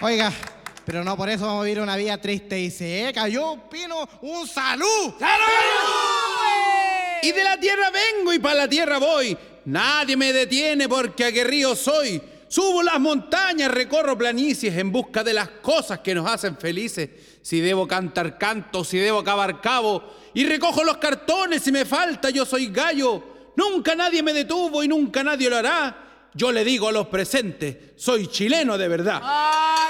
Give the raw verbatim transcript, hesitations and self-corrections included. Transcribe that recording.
Oiga, pero no por eso vamos a vivir una vida triste y seca. Yo opino un salud. ¡Salud! Y de la tierra vengo y para la tierra voy. Nadie me detiene porque aguerrido soy. Subo las montañas, recorro planicies en busca de las cosas que nos hacen felices. Si debo cantar canto, si debo cavar cabo. Y recojo los cartones si me falta, yo soy gallo. Nunca nadie me detuvo y nunca nadie lo hará. Yo le digo a los presentes, soy chileno de verdad. ¡Ay!